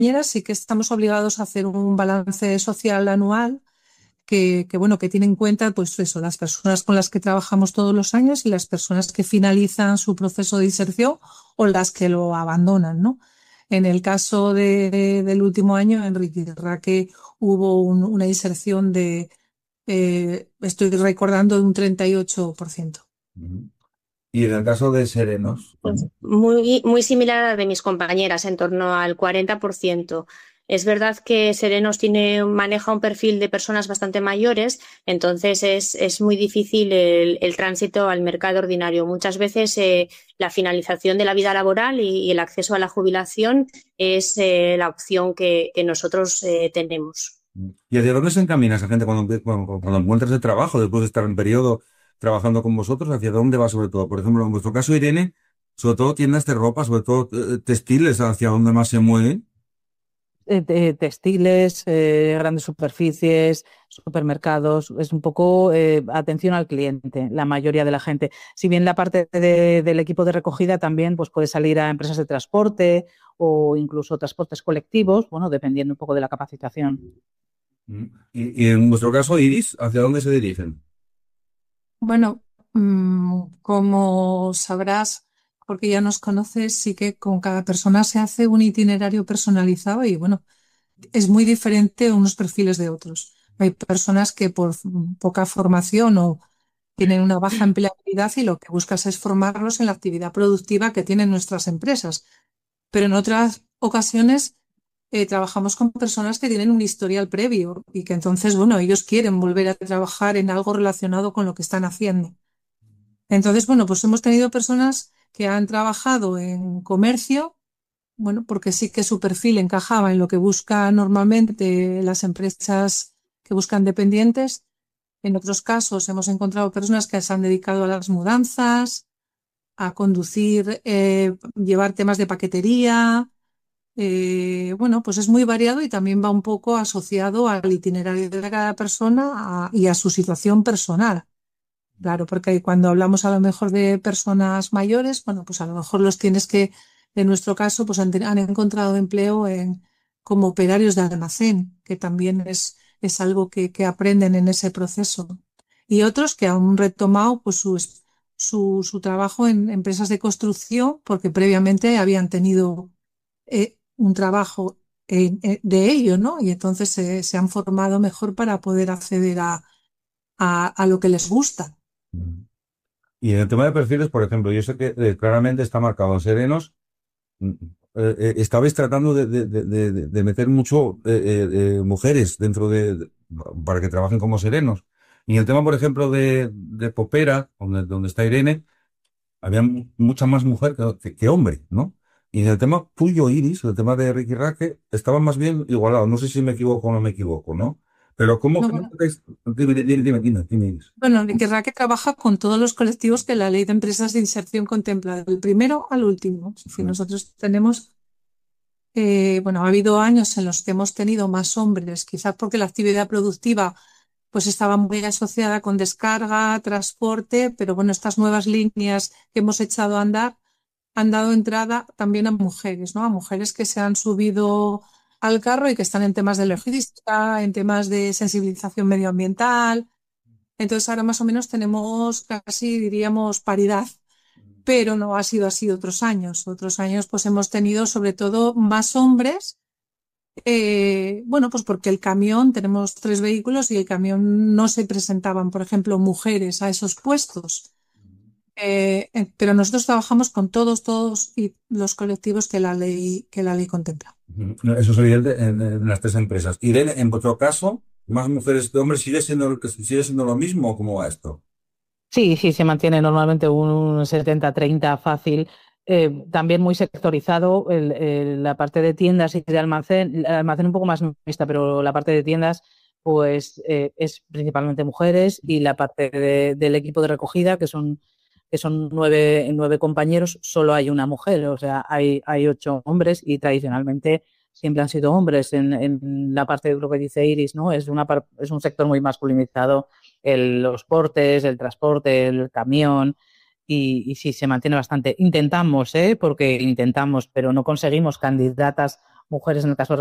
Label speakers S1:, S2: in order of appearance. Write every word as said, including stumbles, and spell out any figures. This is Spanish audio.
S1: compañeras sí que estamos obligados a hacer un balance social anual que, que, bueno, que tiene en cuenta, pues eso, las personas con las que trabajamos todos los años y las personas que finalizan su proceso de inserción o las que lo abandonan, ¿no? En el caso de, de, del último año, en Riquirraque hubo un, una inserción de, eh, estoy recordando, de un treinta y ocho por ciento.
S2: Ujú. Y en el caso de Serenos,
S3: Pues muy, muy similar a la de mis compañeras, en torno al cuarenta por ciento. Es verdad que Serenos tiene, maneja un perfil de personas bastante mayores, entonces es, es muy difícil el, el tránsito al mercado ordinario. Muchas veces eh, la finalización de la vida laboral y, y el acceso a la jubilación es eh, la opción que, que nosotros eh, tenemos.
S2: ¿y hacia dónde se encamina esa gente cuando, cuando, cuando encuentras el trabajo, después de estar en periodo trabajando con vosotros? ¿Hacia dónde va sobre todo? Por ejemplo, en vuestro caso, Irene, sobre todo tiendas de ropa, sobre todo eh, textiles, ¿hacia dónde más se mueven?
S4: Eh, de textiles, eh, grandes superficies, supermercados, es un poco eh, atención al cliente, la mayoría de la gente. Si bien la parte de, del equipo de recogida también pues puede salir a empresas de transporte o incluso transportes colectivos, bueno, dependiendo un poco de la capacitación.
S2: Mm. Y, y en vuestro caso, Iris, ¿hacia dónde se dirigen?
S1: Bueno, mmm, como sabrás, porque ya nos conoces, sí que con cada persona se hace un itinerario personalizado y bueno, es muy diferente unos perfiles de otros. Hay personas que por poca formación o tienen una baja empleabilidad y lo que buscas es formarlos en la actividad productiva que tienen nuestras empresas. Pero en otras ocasiones eh, trabajamos con personas que tienen un historial previo y que entonces, bueno, ellos quieren volver a trabajar en algo relacionado con lo que están haciendo. Entonces, bueno, pues hemos tenido personas que han trabajado en comercio, bueno, porque sí que su perfil encajaba en lo que buscan normalmente las empresas que buscan dependientes. En otros casos hemos encontrado personas que se han dedicado a las mudanzas, a conducir, eh, llevar temas de paquetería. Eh, bueno, pues es muy variado y también va un poco asociado al itinerario de cada persona a- y a su situación personal. Claro, porque cuando hablamos a lo mejor de personas mayores, bueno, pues a lo mejor los tienes que, en nuestro caso, pues han, han encontrado empleo en, como operarios de almacén, que también es, es algo que, que aprenden en ese proceso. Y otros que han retomado pues su, su, su trabajo en empresas de construcción, porque previamente habían tenido eh, un trabajo eh, eh, de ello, ¿no? Y entonces se se han formado mejor para poder acceder a, a, a lo que les gusta.
S2: Mm. Y en el tema de perfiles, por ejemplo, yo sé que eh, claramente está marcado en Serenos. mm, eh, eh, estabais tratando de, de- de- de- de meter mucho eh, eh, eh, mujeres dentro de, de- para que trabajen como serenos. Y en el tema, por ejemplo, de, de Popera, donde, donde está Irene, había mu- mucha más mujer que, que- que hombre, ¿no? Y en el tema tuyo, Iris, el tema de Ricky Raque, estaban más bien igualados. No sé si me equivoco o no me equivoco, ¿no? Pero ¿cómo,
S1: No,
S2: cómo
S1: bueno,
S2: tratáis- Dime, dime, dime, dime, dime, Iris.
S1: bueno, querrá que trabaja con todos los colectivos que la ley de empresas de inserción contempla, del primero al último. Es decir, nosotros tenemos, eh, bueno, ha habido años en los que hemos tenido más hombres, quizás porque la actividad productiva pues estaba muy asociada con descarga, transporte, pero bueno, estas nuevas líneas que hemos echado a andar han dado entrada también a mujeres, ¿no? A mujeres que se han subido al carro y que están en temas de logística, en temas de sensibilización medioambiental. Entonces ahora más o menos tenemos casi, diríamos, paridad, pero no ha sido así otros años. Otros años pues hemos tenido sobre todo más hombres, eh, bueno, pues porque el camión, tenemos tres vehículos y el camión no se presentaban, por ejemplo, mujeres a esos puestos. Eh, eh, pero nosotros trabajamos con todos, todos y los colectivos que la ley, que la ley contempla.
S2: Ujú. No, eso es evidente en, en las tres empresas. Irene, en vuestro caso, más mujeres que hombres, ¿sigue siendo, sigue siendo lo mismo o cómo va esto?
S4: Sí, sí, se mantiene normalmente un setenta treinta fácil. Eh, también muy sectorizado el- el- la parte de tiendas y de almacén, el almacén un poco más mixta, pero la parte de tiendas pues eh, es principalmente mujeres y la parte de- del equipo de recogida, que son, que son nueve, nueve compañeros, solo hay una mujer, o sea, hay, hay ocho hombres y tradicionalmente siempre han sido hombres en, en la parte de lo que dice Iris, ¿no? Es una, par- es un sector muy masculinizado el, los portes, el transporte, el camión, y, y sí, se mantiene bastante. Intentamos, ¿eh? Porque intentamos, pero no conseguimos candidatas mujeres en el caso